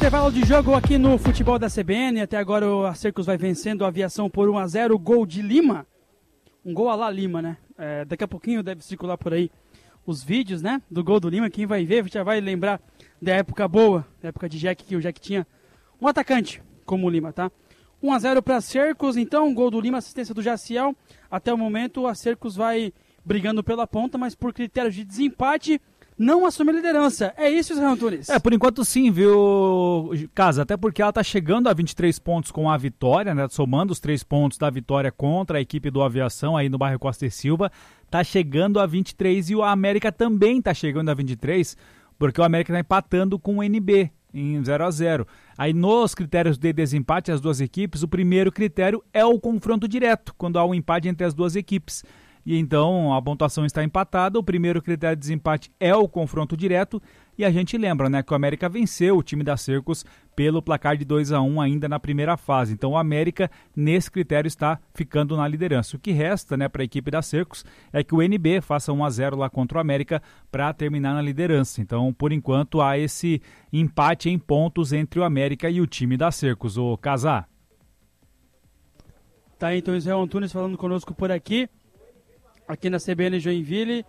intervalo de jogo aqui no futebol da CBN. Até agora a Cercos vai vencendo a Aviação por 1-0. Gol de Lima. Um gol a lá Lima, né? Daqui a pouquinho deve circular por aí os vídeos, né? Do gol do Lima. Quem vai ver já vai lembrar da época boa, da época de Jack, que o Jack tinha um atacante como o Lima, tá? 1-0 para Cercos, então, gol do Lima, assistência do Jaciel. Até o momento a Cercos vai brigando pela ponta, mas por critérios de desempate não assume a liderança. É isso, Israel Antunes? Por enquanto sim, viu, Casa? Até porque ela tá chegando a 23 pontos com a vitória, né? Somando os 3 pontos da vitória contra a equipe do Aviação aí no bairro Costa e Silva. Tá chegando a 23 e o América também tá chegando a 23, porque o América tá empatando com o NB em 0-0. Aí nos critérios de desempate, as duas equipes, o primeiro critério é o confronto direto, quando há um empate entre as duas equipes. E então a pontuação está empatada, o primeiro critério de desempate é o confronto direto, e a gente lembra, né, que o América venceu o time da Cercos pelo placar de 2-1 ainda na primeira fase. Então o América, nesse critério, está ficando na liderança. O que resta, né, para a equipe da Cercos é que o NB faça 1-0 lá contra o América para terminar na liderança. Então, por enquanto, há esse empate em pontos entre o América e o time da Cercos. O Casar. Tá, então, Israel Antunes falando conosco por aqui na CBN Joinville,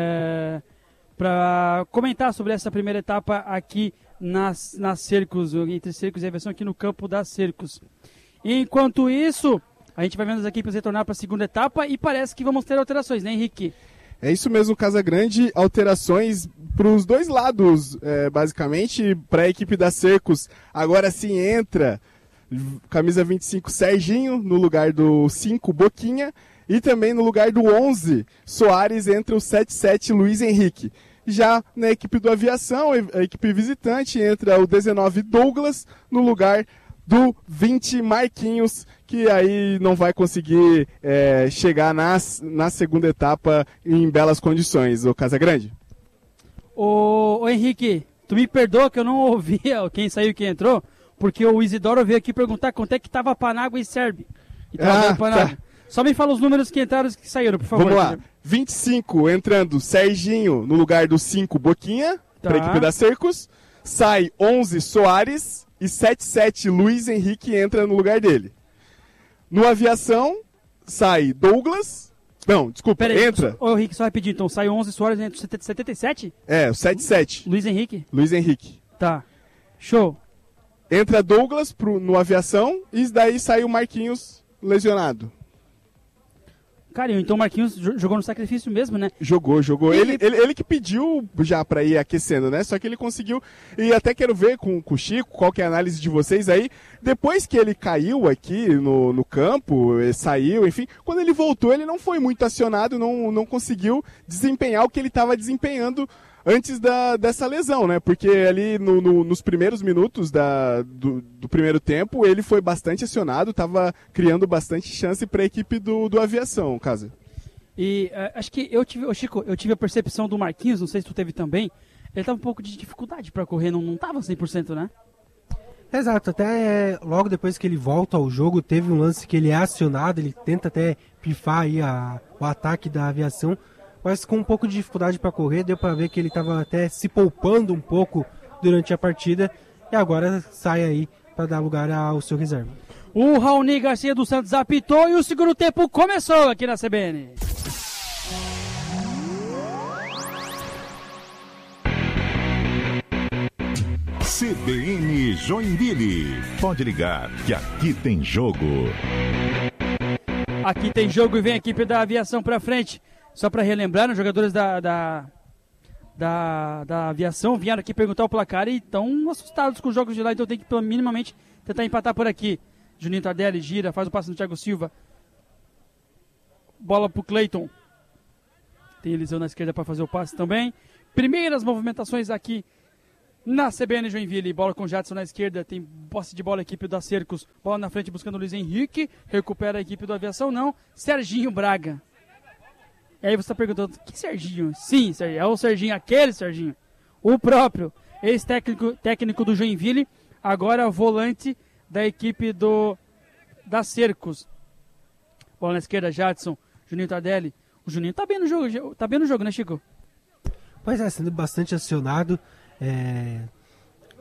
para comentar sobre essa primeira etapa aqui na Cercos, entre Cercos e Aviação, aqui no campo da Cercos. Enquanto isso, a gente vai vendo as equipes retornar para a segunda etapa e parece que vamos ter alterações, né, Henrique? É isso mesmo, Casagrande, alterações para os dois lados, basicamente. Para a equipe da Cercos, agora sim entra camisa 25 Serginho no lugar do 5 Boquinha, e também no lugar do 11 Soares entra o 7-7 Luiz Henrique. Já na equipe do Aviação, a equipe visitante, entra o 19 Douglas no lugar do 20 Marquinhos, que aí não vai conseguir chegar na segunda etapa em belas condições. O Casagrande? Ô Henrique, tu me perdoa que eu não ouvi quem saiu e quem entrou, porque o Isidoro veio aqui perguntar quanto é que tava Panágua e Serbi. E tava Panágua. Tá. Só me fala os números que entraram e que saíram, por favor. Vamos lá. 25 entrando Serginho no lugar do 5 Boquinha, para a equipe da Cercos. Sai 11 Soares e 7-7 Luiz Henrique entra no lugar dele. No Aviação, sai Douglas. Não, desculpa, entra. Ô Henrique, só rapidinho, então sai 11 Soares entra 77? O 7-7. Luiz Henrique? Luiz Henrique. Tá. Show. Entra Douglas no Aviação e daí sai o Marquinhos lesionado. Cara, então o Marquinhos jogou no sacrifício mesmo, né? Jogou. Ele que pediu já pra ir aquecendo, né? Só que ele conseguiu. E até quero ver com o Chico, qual que é a análise de vocês aí. Depois que ele caiu aqui no campo, saiu, enfim. Quando ele voltou, ele não foi muito acionado, não conseguiu desempenhar o que ele estava desempenhando antes dessa lesão, né? Porque ali nos primeiros minutos do primeiro tempo, ele foi bastante acionado, estava criando bastante chance para a equipe do Aviação, Casa. E acho que Chico, eu tive a percepção do Marquinhos, não sei se tu teve também, ele estava um pouco de dificuldade para correr, não estava 100%, né? Exato, até logo depois que ele volta ao jogo, teve um lance que ele é acionado, ele tenta até pifar aí o ataque da Aviação, mas com um pouco de dificuldade para correr, deu para ver que ele estava até se poupando um pouco durante a partida, e agora sai aí para dar lugar ao seu reserva. O Raoni Garcia dos Santos apitou e o segundo tempo começou aqui na CBN. CBN Joinville. Pode ligar que aqui tem jogo. Aqui tem jogo e vem a equipe da Aviação para frente. Só para relembrar, os jogadores da Aviação vieram aqui perguntar o placar e estão assustados com os jogos de lá, então tem que minimamente tentar empatar por aqui. Juninho Tardelli gira, faz o passe no Thiago Silva. Bola pro Cleiton. Tem Eliseu na esquerda para fazer o passe também. Primeiras movimentações aqui na CBN Joinville. Bola com o Jadson na esquerda. Tem posse de bola a equipe da Cercos. Bola na frente buscando o Luiz Henrique. Recupera a equipe do Aviação, não. Serginho Braga. E aí você está perguntando, que Serginho? Sim, Serginho, é o Serginho, aquele Serginho. O próprio ex-técnico do Joinville, agora volante da equipe da Cercos. Bola na esquerda, Jadson, Juninho Tardelli. O Juninho tá bem no jogo, né, Chico? Pois é, sendo bastante acionado,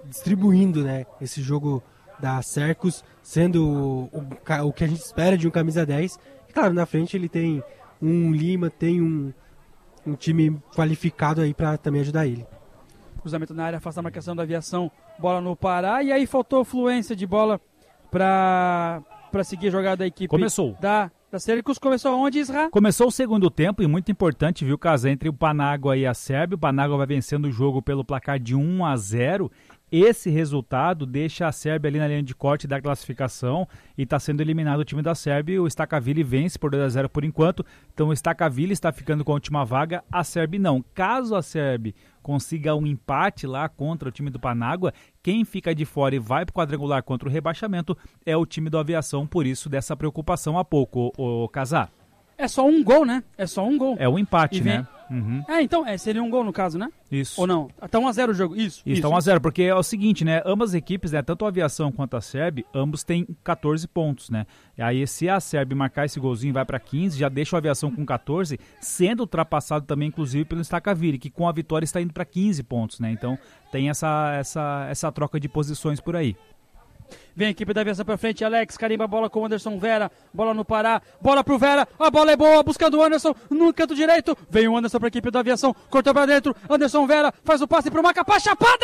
distribuindo, né, esse jogo da Sercos, sendo o que a gente espera de um camisa 10. E claro, na frente ele tem um Lima, tem um time qualificado aí para também ajudar ele. Cruzamento na área, afasta a marcação da Aviação, bola no Pará, e aí faltou fluência de bola para seguir a jogada da equipe. Começou. Da Sercos. Começou onde, Isra? Começou o segundo tempo e muito importante, viu, Casa, entre o Panágua e a Sérvia. O Panágua vai vencendo o jogo pelo placar de 1-0. Esse resultado deixa a Sérvia ali na linha de corte da classificação e está sendo eliminado o time da Sérvia. O Stakavili vence por 2-0 por enquanto. Então o Stakavili está ficando com a última vaga, a Sérvia não. Caso a Sérvia consiga um empate lá contra o time do Panágua, quem fica de fora e vai para o quadrangular contra o rebaixamento é o time do Aviação. Por isso dessa preocupação há pouco, o Casar. É só um gol, né? É só um gol. É um empate, né? Uhum. Então, seria um gol no caso, né? Isso. Ou não? Tá 1-0 o jogo. Isso. Tá 1-0, porque é o seguinte, né? Ambas as equipes, né? Tanto a Aviação quanto a Sérvia, ambos têm 14 pontos, né? E aí, se a Sérvia marcar esse golzinho e vai para 15, já deixa a Aviação com 14, sendo ultrapassado também, inclusive, pelo Stakavili, que com a vitória está indo para 15 pontos, né? Então, tem essa troca de posições por aí. Vem a equipe da Aviação pra frente, Alex, carimba a bola com o Anderson Vera, bola no Pará, bola pro Vera, a bola é boa, buscando o Anderson no canto direito, vem o Anderson pra equipe da Aviação, cortou pra dentro, Anderson Vera faz o passe pro Macapá, chapada!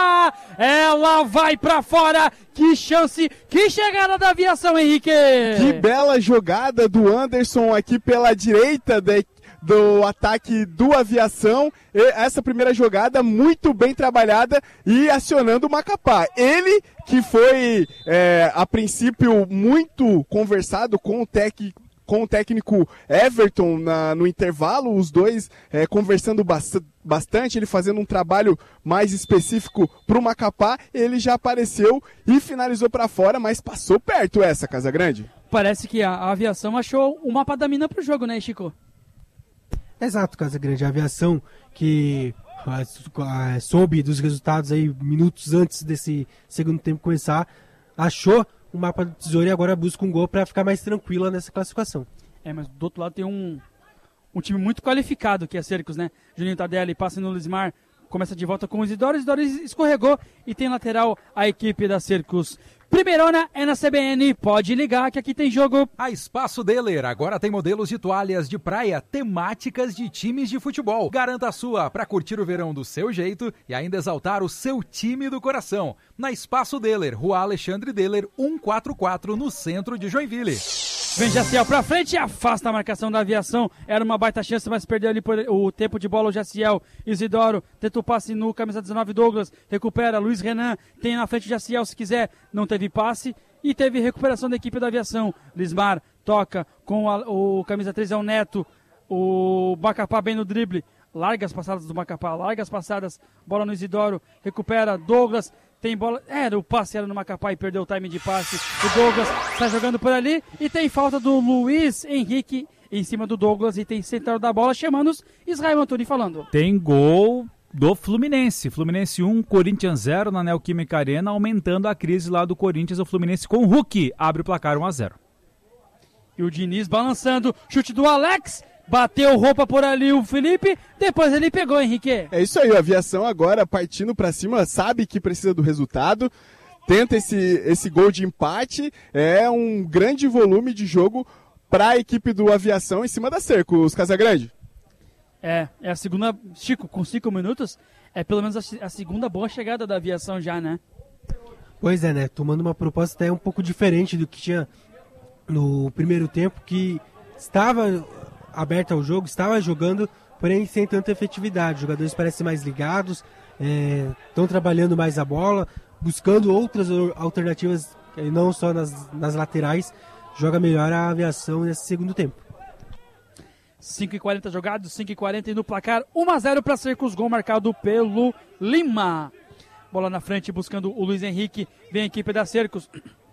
Ela vai pra fora, que chance, que chegada da Aviação, Henrique! Que bela jogada do Anderson aqui pela direita do ataque do Aviação. Essa primeira jogada muito bem trabalhada e acionando o Macapá. Ele que foi, a princípio, muito conversado com o técnico Everton no intervalo, os dois conversando bastante, ele fazendo um trabalho mais específico para o Macapá, ele já apareceu e finalizou para fora, mas passou perto essa, Casagrande. Parece que a Aviação achou o mapa da mina pro jogo, né, Chico? Exato, Casagrande. A Aviação que soube dos resultados aí minutos antes desse segundo tempo começar, achou o mapa do tesouro e agora busca um gol para ficar mais tranquila nessa classificação. Mas do outro lado tem um time muito qualificado que é a Sercos, né? Juninho Tardelli passa no Lismar, começa de volta com o Isidoro escorregou e tem lateral a equipe da Sercos. Primeirona é na CBN, pode ligar que aqui tem jogo. A Espaço Deler agora tem modelos de toalhas de praia temáticas de times de futebol. Garanta a sua para curtir o verão do seu jeito e ainda exaltar o seu time do coração. Na Espaço Deler, Rua Alexandre Deler, 144, no centro de Joinville. Vem Jaciel pra frente, afasta a marcação da Aviação. Era uma baita chance, mas perdeu ali o tempo de bola o Jaciel. Isidoro tenta o passe no camisa 19 Douglas. Recupera, Luiz Renan tem na frente o Jaciel se quiser. Não teve passe e teve recuperação da equipe da Aviação. Lismar toca com o camisa 3 é o Neto. O Macapá bem no drible. Largas passadas do Macapá, largas passadas. Bola no Isidoro, recupera Douglas. Tem bola, o passe era no Macapá e perdeu o time de passe. O Douglas está jogando por ali e tem falta do Luiz Henrique em cima do Douglas e tem central da bola, chamando-os Israel Antoni falando. Tem gol do Fluminense. Fluminense 1, Corinthians 0 na Neoquímica Arena, aumentando a crise lá do Corinthians. O Fluminense com o Hulk abre o placar 1-0. E o Diniz balançando, chute do Alex. Bateu roupa por ali o Felipe, depois ele pegou, Henrique. É isso aí, a Aviação agora partindo pra cima, sabe que precisa do resultado, tenta esse gol de empate, é um grande volume de jogo pra equipe do Aviação em cima da Sercos, Casagrande. É a segunda, Chico, com 5 minutos, é pelo menos a segunda boa chegada da Aviação já, né? Pois é, né, tomando uma proposta até um pouco diferente do que tinha no primeiro tempo, que estava aberta ao jogo, estava jogando, porém sem tanta efetividade. Os jogadores parecem mais ligados, estão trabalhando mais a bola, buscando outras alternativas, não só nas laterais. Joga melhor a Aviação nesse segundo tempo. 5h40 jogados, 5h40 e no placar 1-0 para Sercos, gol marcado pelo Lima. Bola na frente buscando o Luiz Henrique, vem a equipe da Sercos.